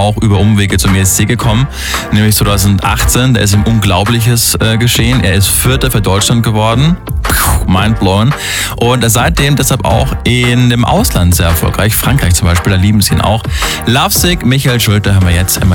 auch über Umwege zum ESC gekommen, nämlich 2018. Da ist ihm Unglaubliches geschehen. Er ist Vierter für Deutschland geworden. Mindblown. Und seitdem deshalb auch in dem Ausland sehr erfolgreich. Frankreich zum Beispiel, da lieben sie ihn auch. Lovesick, Michael Schulte, haben wir jetzt.